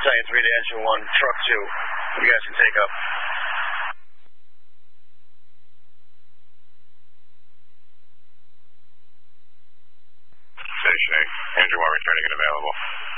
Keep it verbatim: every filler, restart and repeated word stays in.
Battalion three to Engine one, Truck two. You guys can take up. Station eight, Engine one returning and available.